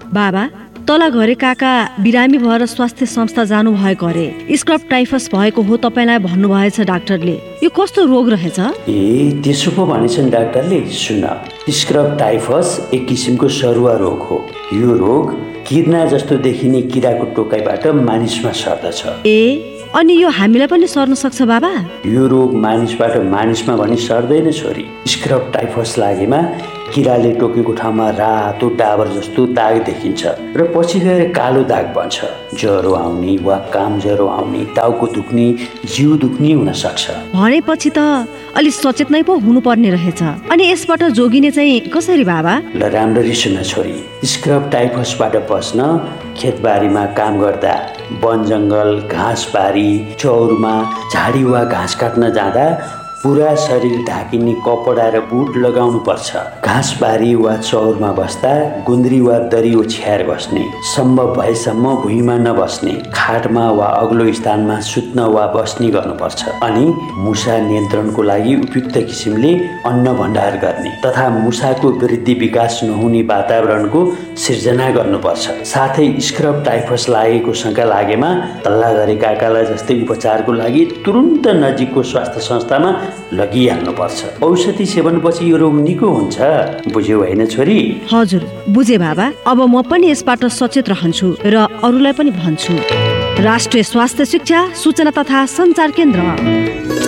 बाबा, तल घरे काका बिरामी भएर स्वास्थ्य संस्था जानु भएको अरे। स्क्रब टाइफस भएको हो तपाईलाई भन्नुभएछ डाक्टरले। यो कस्तो रोग रहेछ? त्यसो पो भनेछन् डाक्टरले। सुन, स्क्रब टाइफस एक किसिमको सरुवा रोग हो। यो रोग किर्ना जस्तो देखिने किराको टोकाइबाट मानिसमा सर्दछ। अनि यो हामीलाई पनि सर्न सक्छ बाबा? यो रोग मानिसबाट मानिसमा भनी सर्दैन छोरी। स्क्रब टाइफस लागेमा किराले टोकेको ठाउँमा रातो डाबर जस्तो दाग देखिन्छ र पछि गएर कालो दाग बन्छ। ज्वरो आउने वा काम ज्वरो आउने, टाउको दुख्ने, जिउ दुख्ने हुन सक्छ। भनेपछि त अलि सचेत नै पो हुनुपर्ने रहेछ। अनि यसबाट जोगिने चाहिँ कसरी बाबा? ल राम्ररी सुन छोरी। स्क्रब टाइफसबाट बस्न खेतबारीमा काम गर्दा, वन जङ्गल, घाँसबारी, चौरमा झाडी वा घाँस काट्न जाँदा पुरा शरीर ढाकिने कपडा र बुट लगाउनु पर्छ। घाँसबारी वा चौरमा बस्दा गुन्द्री वा दरी ओछ्याएर बस्ने, सम्भव भएसम्म भुइँमा नबस्ने, खाटमा वा अग्लो स्थानमा सुत्न वा बस्ने गर्नुपर्छ। अनि मुसा नियन्त्रणको लागि उपयुक्त किसिमले अन्न भण्डार गर्ने तथा मुसाको वृद्धि विकास नहुने वातावरणको सिर्जना गर्नुपर्छ। साथै स्क्रब टाइफस लागेको शंका लागेमा तल्ला घरे काकालाई जस्तै उपचारको लागि तुरुन्त नजिकको स्वास्थ्य संस्थामा लगिहाल्नुपर्छ। औषधि सेवनपछि यो रोग निको हुन्छ। बुझ्यौ होइन छोरी? हजुर, बुझे बाबा। अब म पनि यसबाट सचेत रहन्छु र अरूलाई पनि भन्छु। राष्ट्रिय स्वास्थ्य शिक्षा सूचना तथा सञ्चार केन्द्र।